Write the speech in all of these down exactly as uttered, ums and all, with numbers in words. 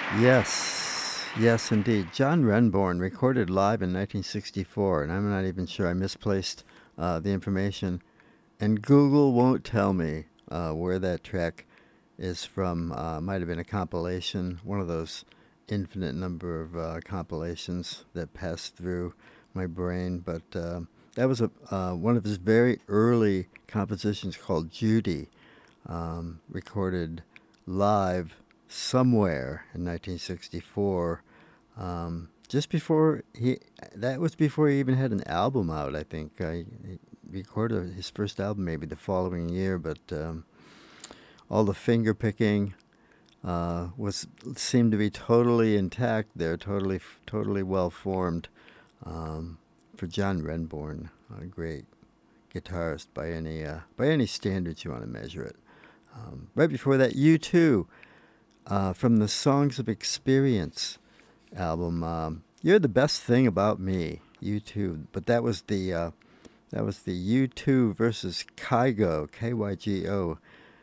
Yes, yes, indeed. John Renbourn recorded live in nineteen sixty-four, and I'm not even sure I misplaced uh, the information. And Google won't tell me uh, where that track is from. Uh, might have been a compilation, one of those infinite number of uh, compilations that pass through my brain. But uh, that was a uh, one of his very early compositions called Judy, um, recorded live somewhere in nineteen sixty-four. Um, just before he, that was before he even had an album out. I think uh, he recorded his first album maybe the following year, but um, all the finger picking uh, was seemed to be totally intact there, totally totally well formed um, for John Renbourn, a great guitarist by any uh, by any standards you want to measure it. Um, right before that, U two uh, from the Songs of Experience album. Um, You're the Best Thing About Me, U two, but that was the uh, that was the U two versus Kygo, K Y G O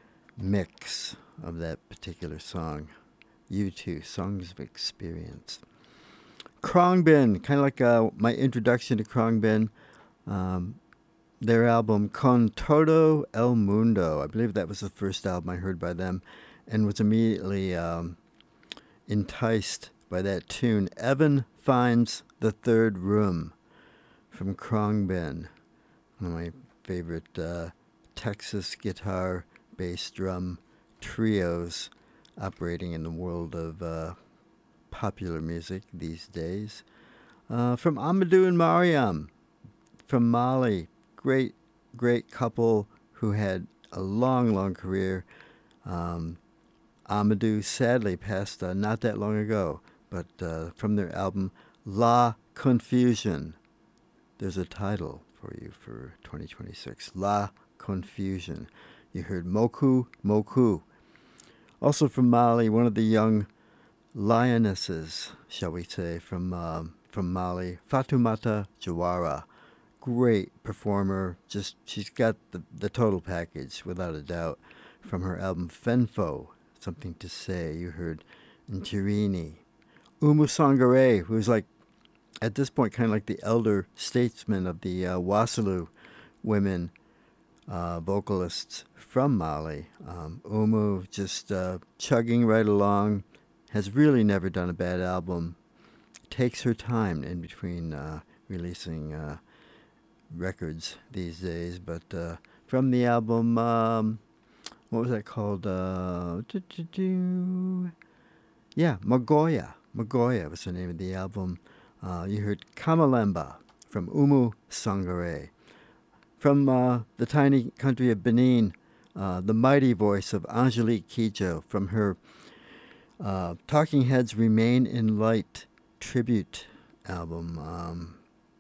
mix of that particular song. U two, Songs of Experience. Khruangbin, kind of like uh, my introduction to Khruangbin. Um, their album Con Todo El Mundo. I believe that was the first album I heard by them, and was immediately um, enticed by that tune. Evan Finds the Third Room from Khruangbin, one of my favorite uh, Texas guitar, bass, drum trios operating in the world of uh, popular music these days. Uh, from Amadou and Mariam from Mali, great, great couple who had a long, long career. Um, Amadou sadly passed uh, not that long ago, but uh, from their album La Confusion, there's a title for you for twenty twenty-six. La Confusion. You heard Moku Moku. Also from Mali, one of the young lionesses, shall we say, from uh, from Mali, Fatoumata Jawara. Great performer. Just she's got the the total package without a doubt. From her album Fenfo, Something to Say. You heard Ntirini. Umu Sangare, who's like at this point kind of like the elder statesman of the uh, Wasalu women uh, vocalists from Mali. Um, Umu just uh, chugging right along, has really never done a bad album. Takes her time in between uh, releasing uh, records these days, but uh, from the album, um, what was that called? Uh, yeah, Magoya. Magoya was the name of the album. Uh, you heard Kamalemba from Umu Sangare. From uh, the tiny country of Benin, uh, the mighty voice of Angelique Kidjo from her uh, Talking Heads Remain in Light tribute album. Um,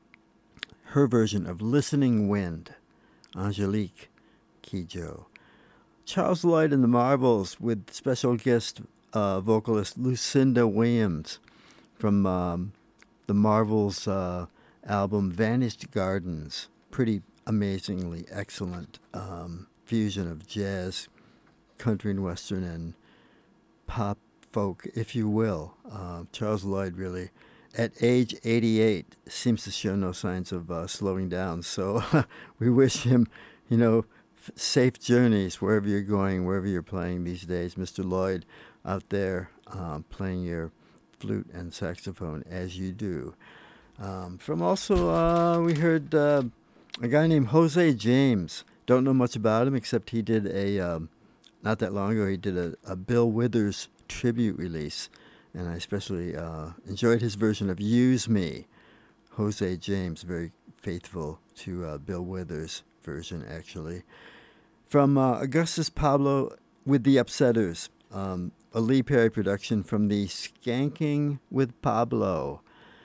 her version of Listening Wind, Angelique Kidjo. Charles Lloyd and the Marvels with special guest uh, vocalist Lucinda Williams from um, the Marvels uh, album Vanished Gardens. Pretty amazingly excellent um, fusion of jazz, country and western, and pop folk, if you will. Uh, Charles Lloyd really, at age eighty-eight, seems to show no signs of uh, slowing down. So we wish him, you know, f- safe journeys wherever you're going, wherever you're playing these days. Mister Lloyd out there uh, playing your flute and saxophone as you do. Um, from also, uh, we heard uh, a guy named Jose James. Don't know much about him except he did a, um, not that long ago, he did a, a Bill Withers tribute release. And I especially uh, enjoyed his version of Use Me. Jose James, very faithful to uh, Bill Withers' version, actually. From uh, Augustus Pablo with the Upsetters, um, a Lee Perry production from the Skanking with Pablo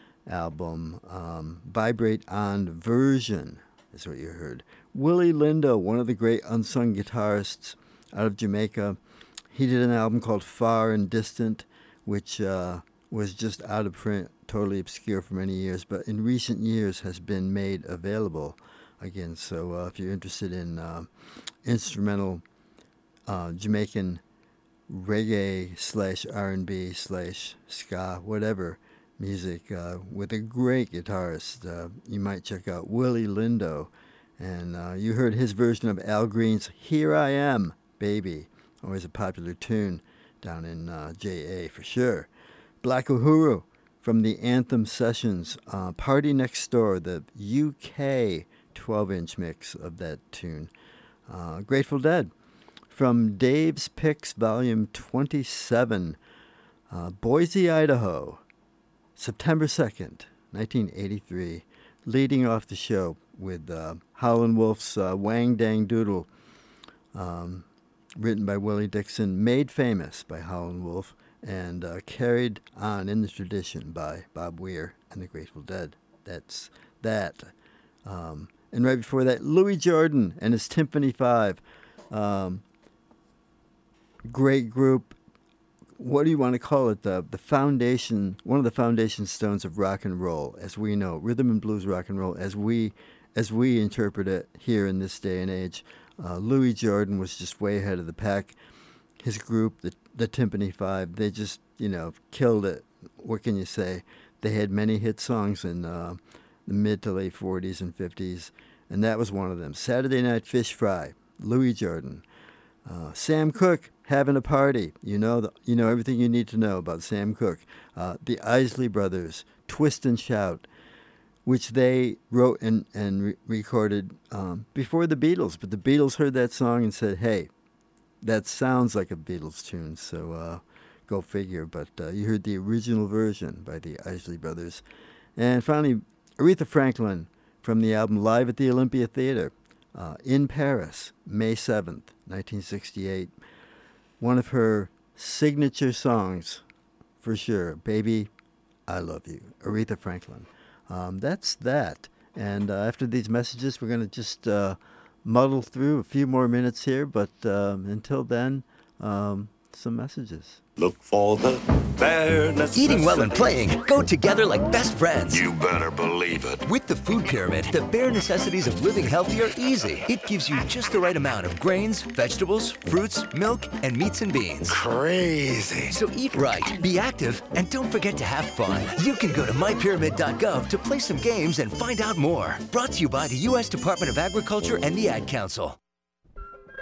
album. Um, Vibrate On Version is what you heard. Willie Lindo, one of the great unsung guitarists out of Jamaica, he did an album called Far and Distant, which uh, was just out of print, totally obscure for many years, but in recent years has been made available again. So uh, if you're interested in uh, instrumental uh, Jamaican reggae slash R and B slash ska, whatever music, uh, with a great guitarist. Uh, you might check out Willie Lindo. And uh, you heard his version of Al Green's Here I Am, Baby. Always a popular tune down in uh, J A for sure. Black Uhuru from the Anthem Sessions, uh, Party Next Door, the U K twelve-inch mix of that tune. Uh, Grateful Dead from Dave's Picks, Volume twenty-seven, uh, Boise, Idaho, September second, nineteen eighty-three. Leading off the show with uh, Howlin' Wolf's uh, Wang Dang Doodle, um, written by Willie Dixon, made famous by Howlin' Wolf, and uh, carried on in the tradition by Bob Weir and the Grateful Dead. That's that. Um, and right before that, Louis Jordan and his Timpani Five. Um, great group. What do you want to call it? The the foundation, one of the foundation stones of rock and roll, as we know, rhythm and blues rock and roll, as we as we interpret it here in this day and age. Uh, Louis Jordan was just way ahead of the pack. His group, the the Timpani Five, they just you know killed it. What can you say? They had many hit songs in uh, the mid to late forties and fifties, and that was one of them. Saturday Night Fish Fry, Louis Jordan. Uh, Sam Cooke, Having a Party. You know the, you know everything you need to know about Sam Cooke. Uh, the Isley Brothers, Twist and Shout, which they wrote and, and re- recorded um, before the Beatles. But the Beatles heard that song and said, hey, that sounds like a Beatles tune, so uh, go figure. But uh, you heard the original version by the Isley Brothers. And finally, Aretha Franklin from the album Live at the Olympia Theater. Uh, in Paris, May seventh, nineteen sixty-eight. One of her signature songs, for sure. Baby, I Love You. Aretha Franklin. Um, that's that. And uh, after these messages, we're going to just uh, muddle through a few more minutes here. But um, until then, um, some messages. Look for the bare necessities. Eating well and playing go together like best friends. You better believe it. With the Food Pyramid, the bare necessities of living healthy are easy. It gives you just the right amount of grains, vegetables, fruits, milk, and meats and beans. Crazy. So eat right, be active, and don't forget to have fun. You can go to my pyramid dot gov to play some games and find out more. Brought to you by the U S Department of Agriculture and the Ad Council.